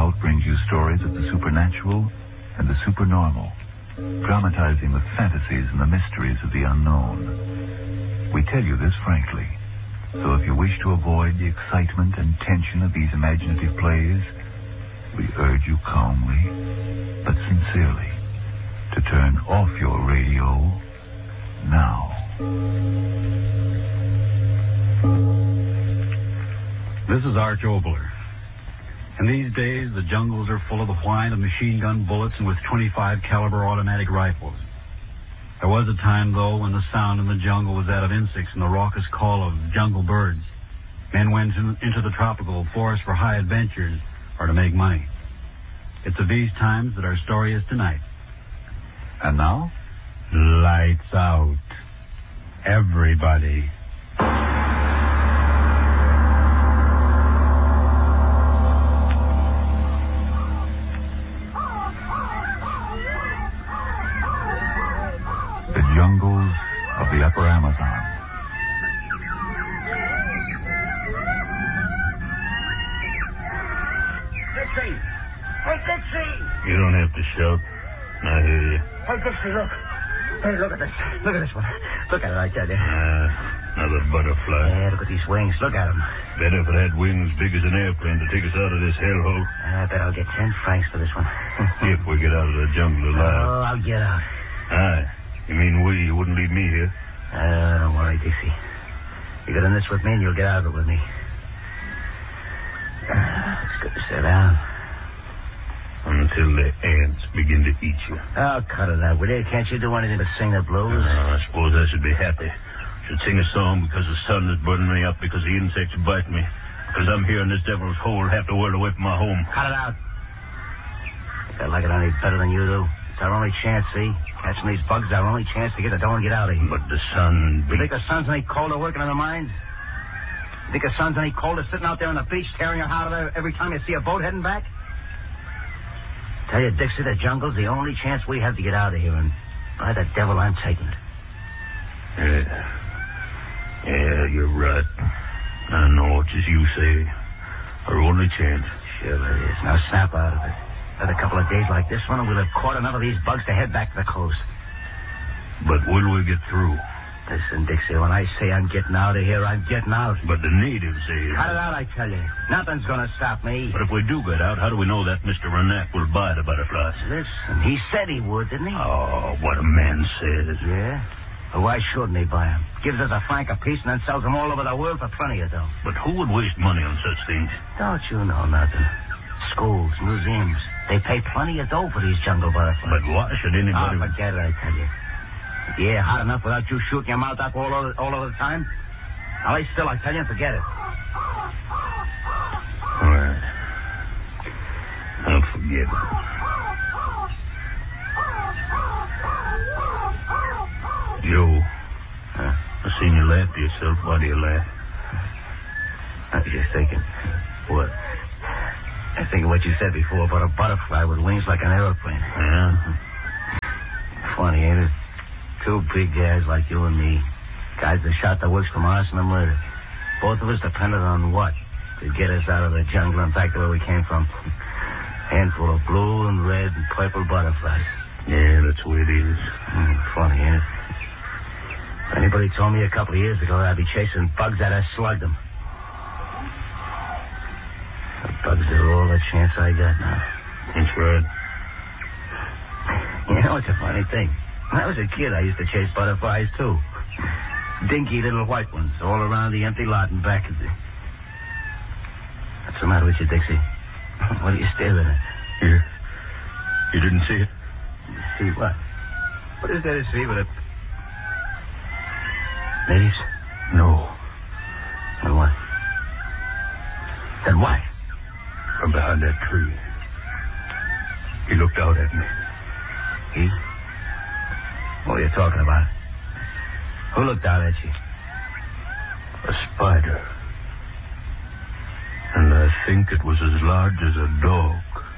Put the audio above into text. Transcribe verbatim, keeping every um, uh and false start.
Vault brings you stories of the supernatural and the supernormal, dramatizing the fantasies and the mysteries of the unknown. We tell you this frankly, so if you wish to avoid the excitement and tension of these imaginative plays, we urge you calmly, but sincerely, to turn off your radio now. This is Arch Obler. In these days, the jungles are full of the whine of machine gun bullets and with twenty-five caliber automatic rifles. There was a time, though, when the sound in the jungle was that of insects and the raucous call of jungle birds. Men went in, into the tropical forest for high adventures or to make money. It's of these times that our story is tonight. And now? Lights out. Everybody. The jungles of the upper Amazon. Dixie! Hey, Dixie! You don't have to shout. I hear you. Hey, Dixie, look. Hey, look at this. Look at this one. Look at it, I tell you. Uh, another butterfly. Yeah, look at these wings. Look at them. Better if it had wings big as an airplane to take us out of this hellhole. I bet I'll get ten francs for this one. If we get out of the jungle alive. Oh, I'll get out. Aye. You mean we? You wouldn't leave me here? Uh, don't worry, Dixie. You get in this with me and you'll get out of it with me. Uh, it's good to sit down. Until the ants begin to eat you. Oh, cut it out, will you? Can't you do anything but sing the blues? Uh, I suppose I should be happy. Should sing a song because the sun is burning me up, because the insects bite me, because I'm here in this devil's hole, half the world away from my home. Cut it out. Think I like it any better than you do. It's our only chance, see? Catching these bugs is our only chance to get the dough and get out of here. But the sun... You think the sun's any colder working on the mines? You think the sun's any colder sitting out there on the beach tearing your heart out every time you see a boat heading back? Tell you, Dixie, the jungle's the only chance we have to get out of here, and by the devil, I'm taking it. Yeah. Yeah, you're right. I know it's as you say. Our only chance. Sure it is. Now snap out of it. Another couple of days like this one, and we'll have caught enough of these bugs to head back to the coast. But will we get through? Listen, Dixie, when I say I'm getting out of here, I'm getting out. But the natives say... Cut it out, I tell you. Nothing's going to stop me. But if we do get out, how do we know that Mister Renap will buy the butterflies? Listen, he said he would, didn't he? Oh, what a man says. Yeah? Well, why shouldn't he buy them? Gives us a franc a piece and then sells them all over the world for plenty of dough. But who would waste money on such things? Don't you know nothing? Schools, museums. They pay plenty of dough for these jungle butterflies. But why should anybody... Oh, forget it, I tell you. Yeah, hot enough without you shooting your mouth up all over, all over the time? Now lay still, I tell you, and forget it. All right. I'll forget it. Joe, Huh? I seen you laugh to yourself. Why do you laugh? I was just thinking. What? I was thinking what you said before about a butterfly with wings like an aeroplane. Yeah? Funny, ain't it? Two big guys like you and me. Guys that shot the works from arson and murder. Both of us depended on what? To get us out of the jungle and back to where we came from. Handful of blue and red and purple butterflies. Yeah, that's the way it is. Mm, funny, ain't it? If anybody told me a couple of years ago I'd be chasing bugs, I'd have slugged them. The bugs are all the chance I got now. That's right. You know, it's a funny thing. When I was a kid, I used to chase butterflies, too. Dinky little white ones all around the empty lot and back of the... What's the matter with you, Dixie? What are you staring at? Here. You didn't see it? See what? What is there to see but a... Natives? No. Then what? Then what? From behind that tree. He looked out at me. He? What are you talking about? Who looked out at you? A spider. And I think it was as large as a dog.